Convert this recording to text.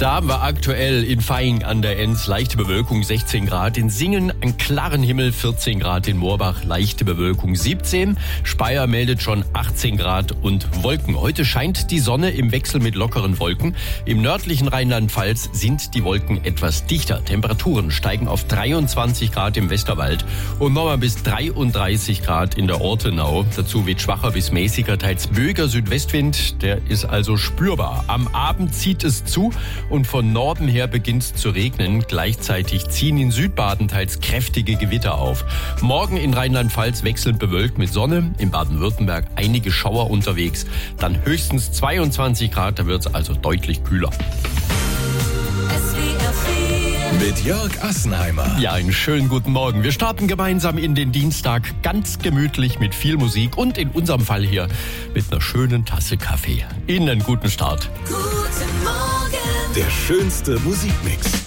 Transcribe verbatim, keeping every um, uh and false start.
Da haben wir aktuell in Vaihing an der Enz leichte Bewölkung sechzehn Grad, in Singen einen klaren Himmel vierzehn Grad, in Moorbach leichte Bewölkung siebzehn, Speyer meldet schon achtzehn Grad und Wolken. Heute scheint die Sonne im Wechsel mit lockeren Wolken. Im nördlichen Rheinland-Pfalz sind die Wolken etwas dichter. Temperaturen steigen auf dreiundzwanzig Grad im Westerwald und nochmal bis dreiunddreißig Grad in der Ortenau. Dazu weht schwacher bis mäßiger, teils böiger Südwestwind, der ist also spürbar. Am Abend zieht es zu und von Norden her beginnt es zu regnen. Gleichzeitig ziehen in Südbaden teils kräftige Gewitter auf. Morgen in Rheinland-Pfalz wechselnd bewölkt mit Sonne. In Baden-Württemberg einige Schauer unterwegs. Dann höchstens zweiundzwanzig Grad, da wird es also deutlich kühler. Mit Jörg Assenheimer. Ja, einen schönen guten Morgen. Wir starten gemeinsam in den Dienstag ganz gemütlich mit viel Musik und in unserem Fall hier mit einer schönen Tasse Kaffee. Ihnen einen guten Start. Guten Morgen. Der schönste Musikmix.